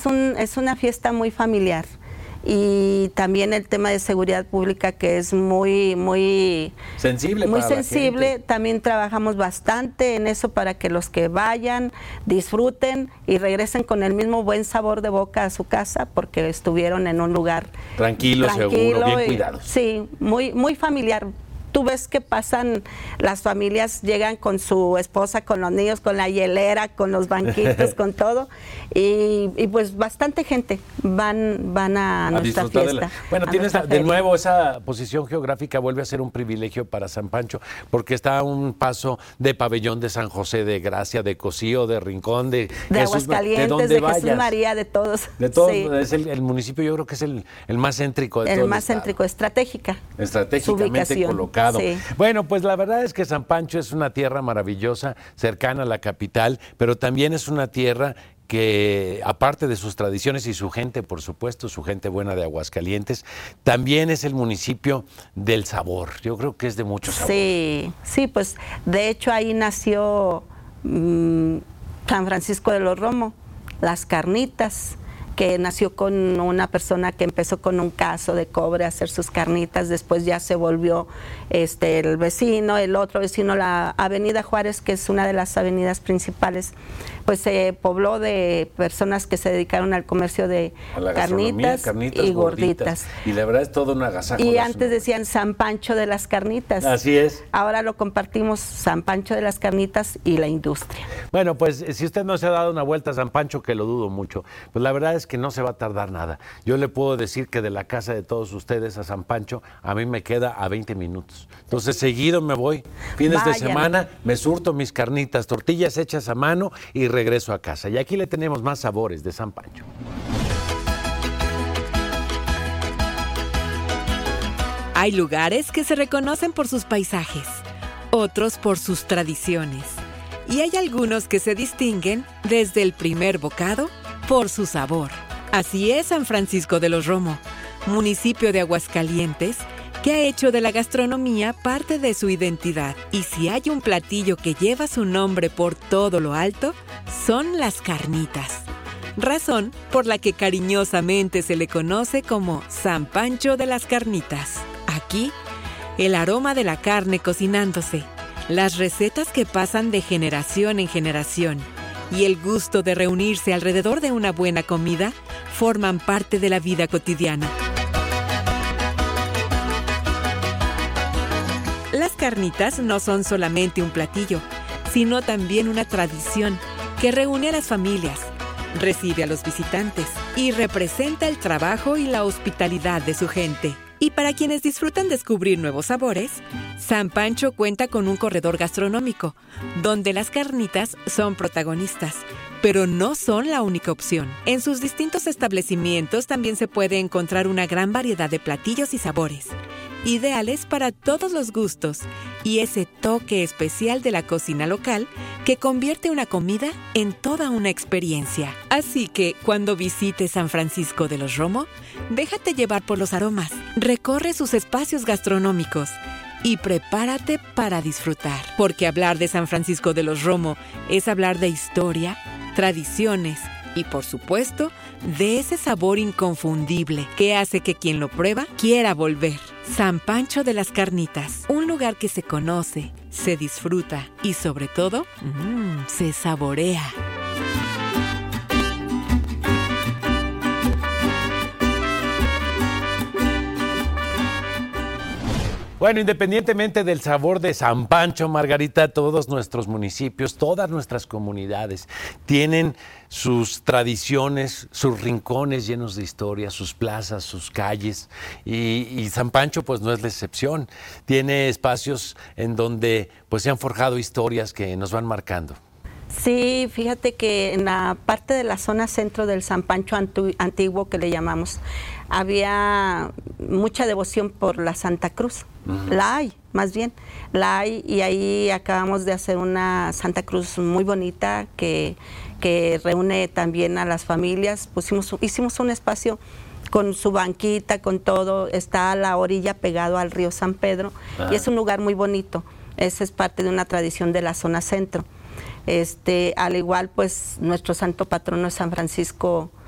Es una fiesta muy familiar. Y también el tema de seguridad pública, que es muy sensible, también trabajamos bastante en eso para que los que vayan disfruten y regresen con el mismo buen sabor de boca a su casa, porque estuvieron en un lugar tranquilo, seguro, bien cuidados. Sí, muy familiar. Tú ves que pasan, las familias llegan con su esposa, con los niños, con la hielera, con los banquitos, con todo, y pues bastante gente van a nuestra fiesta. Bueno, tienes de nuevo esa posición geográfica, vuelve a ser un privilegio para San Pancho, porque está a un paso de Pabellón, de San José de Gracia, de Cocío, de Rincón, de Aguascalientes, de Jesús María, de todos. De todos, sí. Es el municipio, yo creo que es el más céntrico de todo. El más céntrico, estratégicamente colocado. Sí. Bueno, pues la verdad es que San Pancho es una tierra maravillosa, cercana a la capital, pero también es una tierra que, aparte de sus tradiciones y su gente, por supuesto, su gente buena de Aguascalientes, también es el municipio del sabor. Yo creo que es de mucho sabor. Sí, pues de hecho ahí nació San Francisco de los Romo, las carnitas, que nació con una persona que empezó con un caso de cobre a hacer sus carnitas, después ya se volvió el vecino, el otro vecino, la Avenida Juárez, que es una de las avenidas principales, pues se pobló de personas que se dedicaron al comercio de carnitas y gorditas. Y la verdad es todo un agasajo. Y antes decían San Pancho de las Carnitas. Así es. Ahora lo compartimos, San Pancho de las Carnitas y la industria. Bueno, pues si usted no se ha dado una vuelta a San Pancho, que lo dudo mucho, pues la verdad es que no se va a tardar nada. Yo le puedo decir que de la casa de todos ustedes a San Pancho, a mí me queda a 20 minutos. Entonces seguido me voy, fines de semana, me surto mis carnitas, tortillas hechas a mano y regreso a casa. Y aquí le tenemos más sabores de San Pancho. Hay lugares que se reconocen por sus paisajes, otros por sus tradiciones. Y hay algunos que se distinguen desde el primer bocado por su sabor. Así es San Francisco de los Romo, municipio de Aguascalientes, que ha hecho de la gastronomía parte de su identidad. Y si hay un platillo que lleva su nombre por todo lo alto, son las carnitas. Razón por la que cariñosamente se le conoce como San Pancho de las Carnitas. Aquí, el aroma de la carne cocinándose, las recetas que pasan de generación en generación y el gusto de reunirse alrededor de una buena comida forman parte de la vida cotidiana. Las carnitas no son solamente un platillo, sino también una tradición que reúne a las familias, recibe a los visitantes y representa el trabajo y la hospitalidad de su gente. Y para quienes disfrutan descubrir nuevos sabores, San Pancho cuenta con un corredor gastronómico, donde las carnitas son protagonistas, pero no son la única opción. En sus distintos establecimientos también se puede encontrar una gran variedad de platillos y sabores, ideales para todos los gustos, y ese toque especial de la cocina local que convierte una comida en toda una experiencia. Así que, cuando visites San Francisco de los Romo, déjate llevar por los aromas, recorre sus espacios gastronómicos y prepárate para disfrutar. Porque hablar de San Francisco de los Romo es hablar de historia, tradiciones y, por supuesto, de ese sabor inconfundible que hace que quien lo prueba quiera volver. San Pancho de las Carnitas, un lugar que se conoce, se disfruta y, sobre todo, se saborea. Bueno, independientemente del sabor de San Pancho, Margarita, todos nuestros municipios, todas nuestras comunidades tienen sus tradiciones, sus rincones llenos de historia, sus plazas, sus calles, y San Pancho pues no es la excepción. Tiene espacios en donde pues se han forjado historias que nos van marcando. Sí, fíjate que en la parte de la zona centro del San Pancho antiguo, que le llamamos, había mucha devoción por la Santa Cruz. La hay, más bien, la hay, y ahí acabamos de hacer una Santa Cruz muy bonita que reúne también a las familias. Hicimos un espacio con su banquita, con todo, está a la orilla pegado al río San Pedro, y es un lugar muy bonito. Esa es parte de una tradición de la zona centro. Al igual, pues, nuestro santo patrono es San Francisco